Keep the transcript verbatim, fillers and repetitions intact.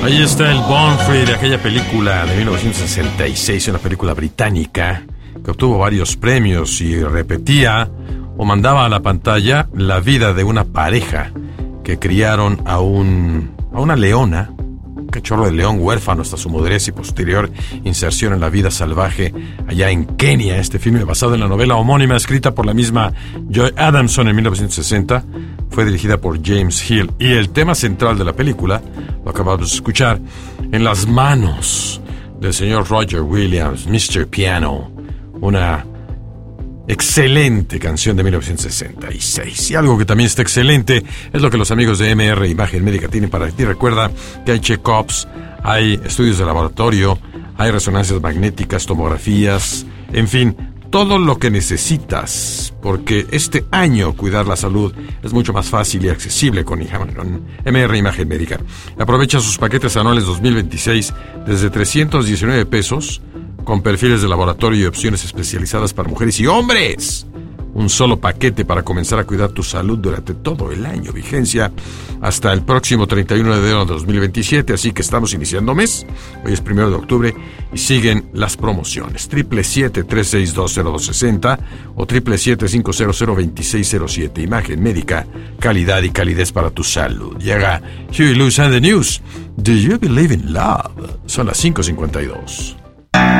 Ahí está el Born Free de aquella película de mil novecientos sesenta y seis, una película británica que obtuvo varios premios y repetía o mandaba a la pantalla la vida de una pareja que criaron a un a una leona, un cachorro de león huérfano hasta su madurez y posterior inserción en la vida salvaje allá en Kenia. Este filme, basado en la novela homónima escrita por la misma Joy Adamson en mil novecientos sesenta, fue dirigida por James Hill, y el tema central de la película lo acabamos de escuchar, en las manos del señor Roger Williams, mister Piano, una excelente canción de mil novecientos sesenta y seis. Y algo que también está excelente es lo que los amigos de M R Imagen Médica tienen para ti. Recuerda que hay check-ups, hay estudios de laboratorio, hay resonancias magnéticas, tomografías, en fin, todo lo que necesitas, porque este año cuidar la salud es mucho más fácil y accesible con M R Imagen Médica. Aprovecha sus paquetes anuales dos mil veintiséis desde trescientos diecinueve pesos, con perfiles de laboratorio y opciones especializadas para mujeres y hombres. Un solo paquete para comenzar a cuidar tu salud durante todo el año. Vigencia hasta el próximo treinta y uno de enero de dos mil veintisiete, así que estamos iniciando mes. Hoy es primero de octubre y siguen las promociones. Triple siete, tres seis dos, cero dos sesenta o triple siete, cinco cero cero, veintiséis cero siete. Imagen Médica, calidad y calidez para tu salud. Llega Huey Lewis and the News. Do you believe in love? Son las cinco cincuenta y dos.